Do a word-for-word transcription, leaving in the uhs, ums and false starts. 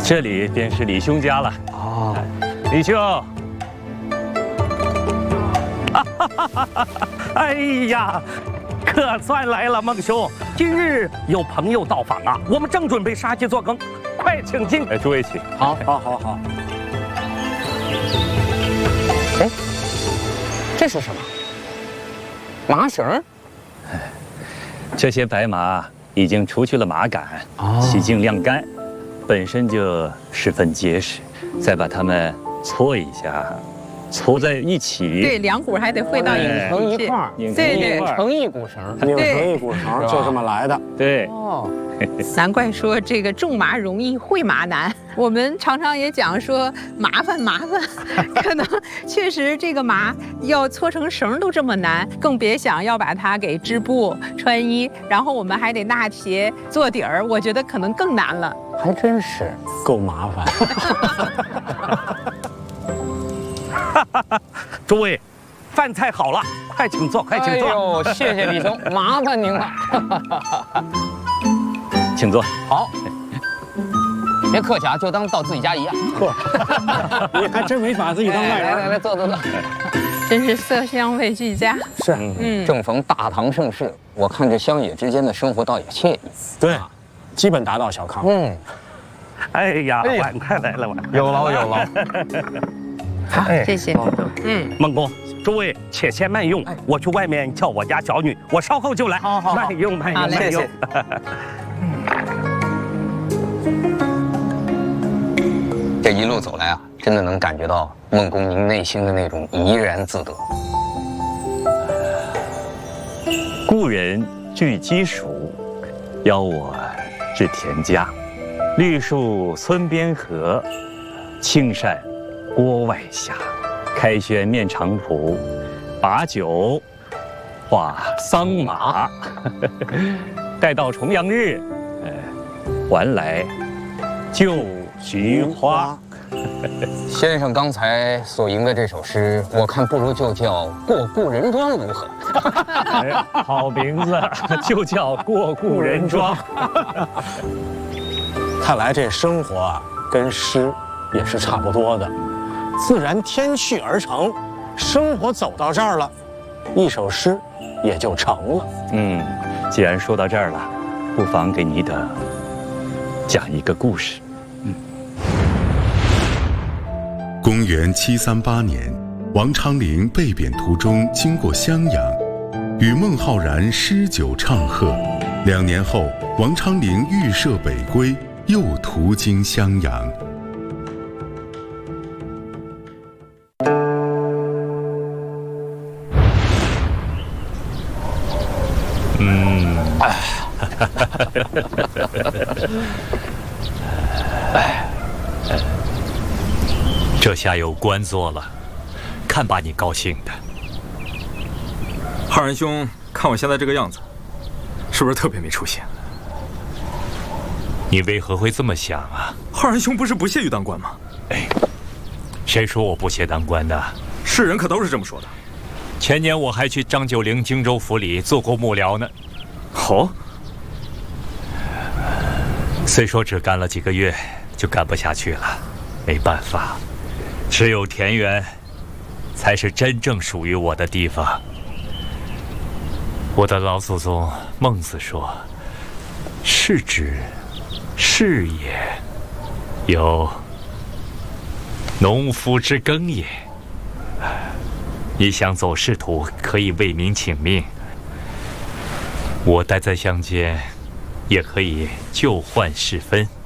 这里便是李兄家了。 哦， 李兄。哎呀，可算来了，孟兄。今日有朋友到访啊，我们正准备杀鸡做羹，快请进。哎，诸位请。 好，好，好，好。哎，这是什么？麻绳？ 这些白麻已经除去了麻杆，洗净晾干，本身就十分结实，再把它们搓一下。搓在一起， 对，两股还得汇到一拧成一块儿， 对对， 拧成一股绳，拧成一股绳，就这么来的。 对， 哦， 难怪说这个种麻容易，会麻难。我们常常也讲说麻烦麻烦，可能确实这个麻要搓成绳都这么难，更别想要把它给织布、穿衣，然后我们还得纳鞋、做底儿，我觉得可能更难了。 还真是够麻烦。 诸位，饭菜好了，快请坐，快请坐。 哎呦，谢谢李总，麻烦您了。 请坐。 好，别客气啊，就当到自己家一样。呵，你还真没把自己当外人。来来来，坐坐坐。 真是色香味俱佳。 是，嗯，正逢大唐盛世，我看这乡野之间的生活倒也惬意。对，基本达到小康。嗯。 哎呀，碗快来了，碗有劳有劳。 好，谢谢。 嗯，孟公，诸位且先慢用，我去外面叫我家小女，我稍后就来。 好好， 慢用慢用慢用。 这一路走来啊，真的能感觉到孟公您内心的那种怡然自得。 故人具鸡黍，邀我至田家，绿树村边合，青山郭外下，开轩面场圃，把酒话桑麻。待到重阳日，呃，还来就菊花。 先生刚才所吟的这首诗，我看不如就叫《过故人庄》如何？ 哎，好名字，就叫《过故人庄》。 看来这生活啊，跟诗也是差不多的。自然天趣而成，生活走到这儿了，一首诗也就成了。 嗯，既然说到这儿了，不妨给你的讲一个故事。嗯， 公元七三八年，王昌龄被贬途中经过襄阳，与孟浩然诗酒唱和。两年后，王昌龄预设北归，又途经襄阳。 嗯， 哎，这下有官做了，看把你高兴的。 浩然兄，看我现在这个样子，是不是特别没出息？ 你为何会这么想啊？ 浩然兄不是不屑于当官吗？ 哎，谁说我不屑当官的？ 世人可都是这么说的。 前年我还去张九龄荆州府里做过幕僚呢。 哦， 虽说只干了几个月，就干不下去了，没办法，只有田园，才是真正属于我的地方。我的老祖宗孟子说：“是之，是也，有农夫之耕也。”你想走仕途，可以为民请命；我待在乡间，也可以救患事分。